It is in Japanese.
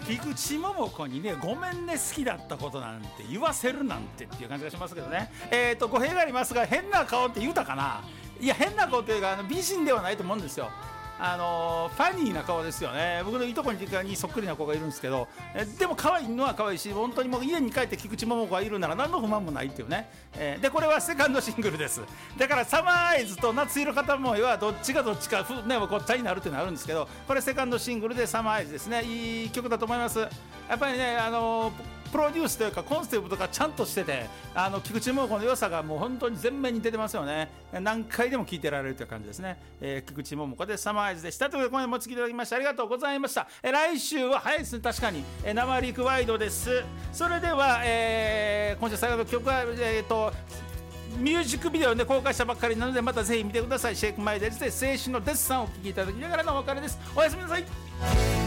菊池桃子にねごめんね好きだったことなんて言わせるなんてっていう感じがしますけどね。語弊がありますが変な顔って言うたかな。いや変な顔というか美人ではないと思うんですよ。ファニーな顔ですよね。僕のいとこにそっくりな子がいるんですけど、でも可愛いのは可愛いし、本当にもう家に帰って菊池桃子がいるなら何の不満もないっていうね。でこれはセカンドシングルです。だからサマーアイズと夏色片思いはどっちがどっちかねごっちゃになるっていうのがあるんですけど、これセカンドシングルでサマーアイズですね。いい曲だと思います。やっぱりねプロデュースというかコンセプトがちゃんとしてて、菊池桃子の良さがもう本当に前面に出てますよね。何回でも聴いてられるという感じですね。菊池桃子でサマーアイズでした。ということで今夜もお付きいただきましてありがとうございました。来週は早いですね。確かに生リクワイドです。それでは、今週最後の曲はミュージックビデオで公開したばっかりなのでまたぜひ見てください。シェイクマイデルで青春のデッサンをお聴きいただきながらのお別れです。おやすみなさい。